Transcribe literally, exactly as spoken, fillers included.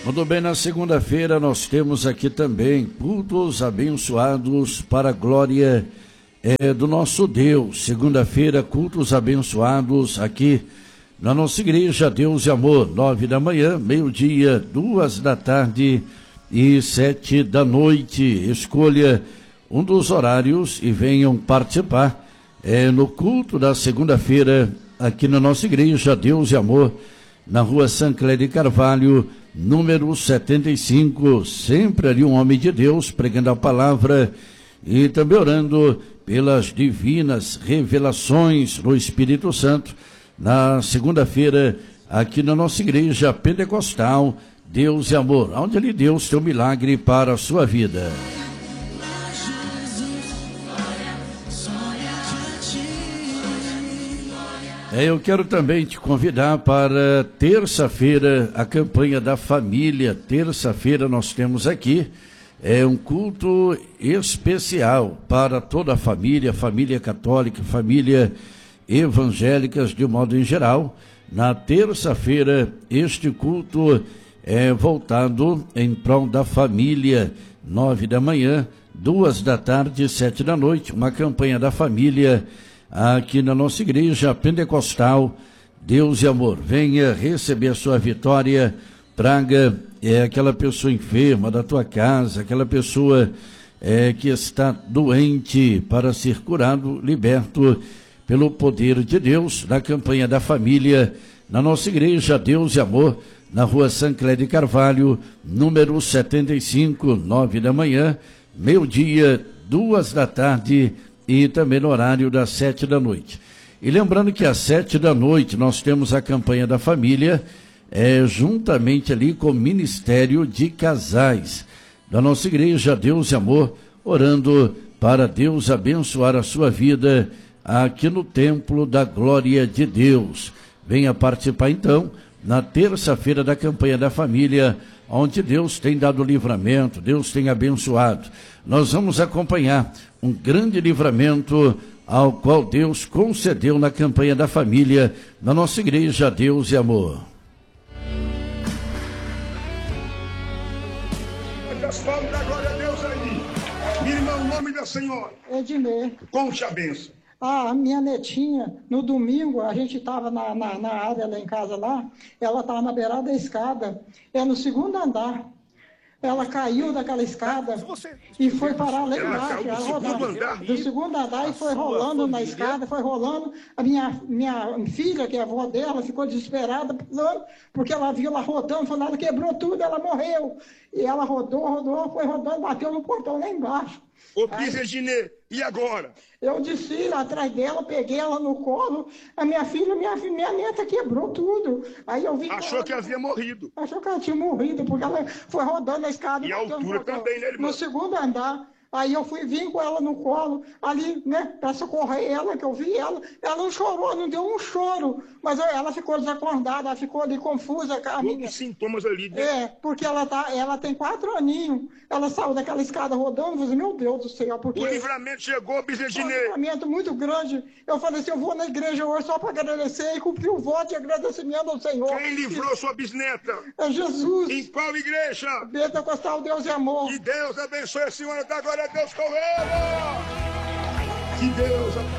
Muito bem, na segunda-feira nós temos aqui também cultos abençoados para a glória é, do nosso Deus. Segunda-feira, cultos abençoados aqui na nossa igreja Deus e Amor, nove da manhã, meio-dia, duas da tarde e sete da noite. Escolha um dos horários e venham participar é, no culto da segunda-feira aqui na nossa igreja Deus e Amor, na rua Sancler de Carvalho, número setenta e cinco, sempre ali um homem de Deus pregando a palavra e também orando pelas divinas revelações do Espírito Santo na segunda-feira aqui na nossa igreja pentecostal Deus e Amor, onde ali Deus tem um milagre para a sua vida. Eu quero também te convidar para terça-feira, a campanha da família. Terça-feira nós temos aqui é um culto especial para toda a família, família católica, família evangélicas de modo em geral. Na terça-feira, este culto é voltado em prol da família, nove da manhã, duas da tarde, sete da noite, uma campanha da família aqui na nossa igreja pentecostal Deus e Amor. Venha receber a sua vitória, traga é, aquela pessoa enferma da tua casa, aquela pessoa é, que está doente para ser curado, liberto pelo poder de Deus, na campanha da família, na nossa igreja Deus e Amor, na rua Sancler de Carvalho, número setenta e cinco, nove da manhã, meio-dia, duas da tarde e também no horário das sete da noite. E lembrando que às sete da noite nós temos a campanha da família, é, juntamente ali com o Ministério de Casais da nossa igreja Deus e Amor, orando para Deus abençoar a sua vida aqui no Templo da Glória de Deus. Venha participar então na terça-feira da campanha da família, onde Deus tem dado livramento, Deus tem abençoado. Nós vamos acompanhar um grande livramento ao qual Deus concedeu na campanha da família, na nossa igreja Deus e Amor. Das palmas da glória a Deus aí. Minha irmã, o nome da senhora. Ednei. Conte a benção. Ah, minha netinha, no domingo, a gente estava na, na, na área lá em casa, lá, ela estava na beirada da escada, é no segundo andar. Ela caiu daquela escada e foi parar lá embaixo. Ela rodou do segundo andar e foi rolando na escada, foi rolando. A minha, minha filha, que é a avó dela, ficou desesperada, porque ela viu ela rodando, falou, ela quebrou tudo, ela morreu. E ela rodou, rodou, foi rodando, bateu no portão lá embaixo. Ô, Piseginê, e agora? Eu desci lá atrás dela, peguei ela no colo, a minha filha, minha, minha neta quebrou tudo. Aí eu vi Achou ela, que havia morrido. Achou que ela tinha morrido, porque ela foi rodando a escada. E a altura também, né, irmão? No segundo andar. Aí eu fui, vim com ela no colo, ali, né, para socorrer ela, que eu vi ela. Ela não chorou, não deu um choro, mas ela ficou desacordada, ela ficou ali confusa. Todos os sintomas ali. Né? É, porque ela, tá, ela tem quatro aninhos. Ela saiu daquela escada rodando, eu falei, meu Deus do céu, porque... O livramento chegou, Bizeginê. Um livramento muito grande. Eu falei assim, eu vou na igreja hoje só para agradecer e cumprir o voto de agradecimento ao Senhor. Quem livrou e... sua bisneta? É Jesus. Em qual igreja? Pentecostal Deus e Amor. Que Deus abençoe a senhora, dá glória a Deus com ela. Que Deus abençoe.